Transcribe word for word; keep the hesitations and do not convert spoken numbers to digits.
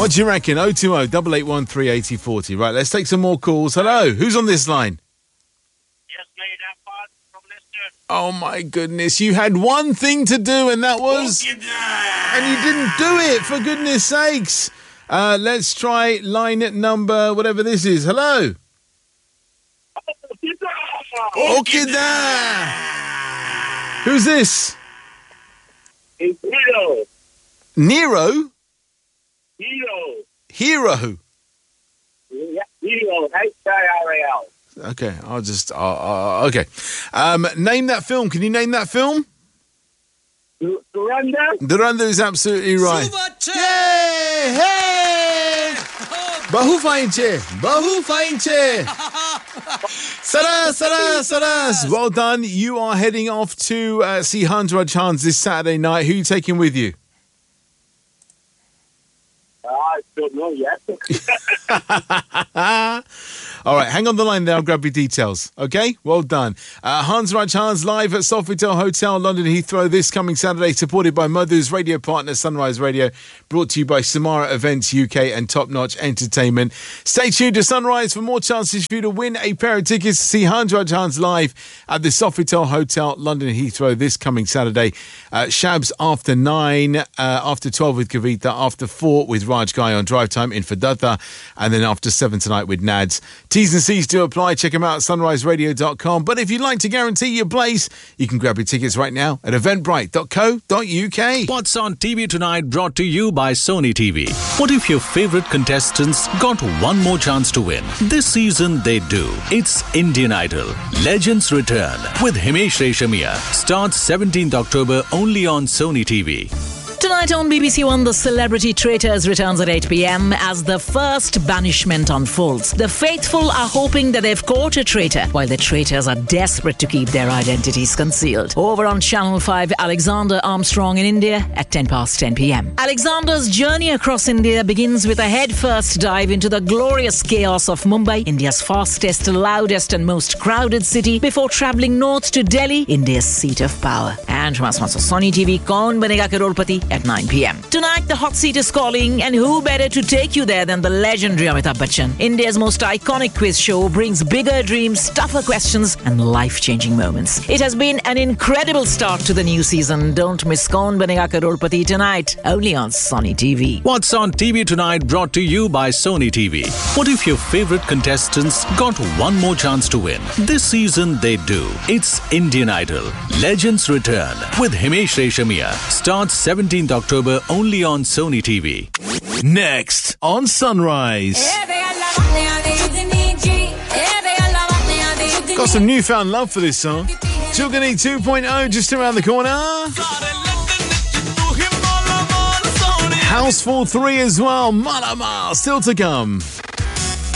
What do you reckon? oh two oh, eight eight one, three eight oh four oh. Right, let's take some more calls. Hello, who's on this line? Yes, mate, I'm Fad from Leicester. Oh, my goodness. You had one thing to do, and that was... And you didn't do it, for goodness sakes. Uh, let's try line number, whatever this is. Hello. Okay, da. Who's this? It's Hero. Nero? Hero. Hero. Yeah, Hero. H A R E L. Okay, I'll just... Uh, uh, okay. Um, name that film. Can you name that film? Duranda? Duranda is absolutely right. Yay! Hey! Bahu fine-che! Bahu fine-che! Saras, saras, saras! Well done. You are heading off to uh, see Hans Rajhans this Saturday night. Who are you taking with you? I don't know yet. All right, hang on the line there. I'll grab your details. Okay? Well done. Uh, Hans Rajhans live at Sofitel Hotel, London Heathrow this coming Saturday, supported by Madhu's radio partner, Sunrise Radio, brought to you by Samara Events U K and Top Notch Entertainment. Stay tuned to Sunrise for more chances for you to win a pair of tickets to see Hans Rajhans live at the Sofitel Hotel, London Heathrow this coming Saturday. Uh, Shabs after nine, uh, after twelve with Kavita, after four with Raj Guy on Drive Time in Fadatta, and then after seven tonight with Nads. T's and C's do apply. Check them out at sunrise radio dot com. But if you'd like to guarantee your place, you can grab your tickets right now at eventbrite dot co dot uk. What's on T V tonight brought to you by Sony T V. What if your favorite contestants got one more chance to win? This season they do. It's Indian Idol. Legends Return with Himesh Reshammiya. Starts seventeenth October only on Sony T V. Tonight on B B C One, The Celebrity Traitors returns at eight p.m. as the first banishment unfolds. The faithful are hoping that they've caught a traitor, while the traitors are desperate to keep their identities concealed. Over on Channel five, Alexander Armstrong in India at ten past ten p.m. Alexander's journey across India begins with a head-first dive into the glorious chaos of Mumbai, India's fastest, loudest and most crowded city, before travelling north to Delhi, India's seat of power. And from Sony T V, Kaun Banega Crorepati at nine p.m. Tonight, the hot seat is calling, and who better to take you there than the legendary Amitabh Bachchan? India's most iconic quiz show brings bigger dreams, tougher questions, and life-changing moments. It has been an incredible start to the new season. Don't miss Kaun Banega Crorepati tonight, only on Sony T V. What's on T V tonight brought to you by Sony T V. What if your favorite contestants got one more chance to win? This season they do. It's Indian Idol. Legends Return with Himesh Reshammiya. Starts seventeenth October only on Sony T V. Next on Sunrise. Got some newfound love for this song. Chugani two point oh just around the corner. Houseful three as well. Malama still to come.